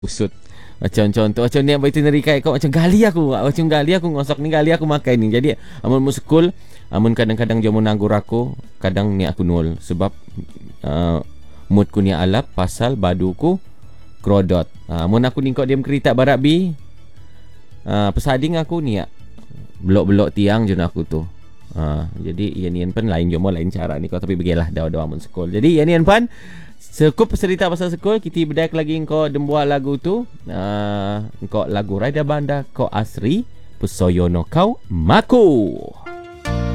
usut. Macam contoh macam ni itinerary kai kau macam gali aku ngosok ni gali aku makan ni. Jadi amun mu sekul amun kadang-kadang jamu nanggur aku kadang ni aku nol sebab mood ku ni alap pasal baduku krodot. Mun aku ni kau diam kereta barak bi pesading aku ni belok-belok tiang jun aku tu. Jadi ian pun lain jomo lain cara ni kau tapi begilah dah amun sekul. Jadi ian pan sekup cerita pasal sekolah kita bedak lagi engkau dembuat lagu tu engkau lagu Raida Banda ko asri pusoyono kau maku.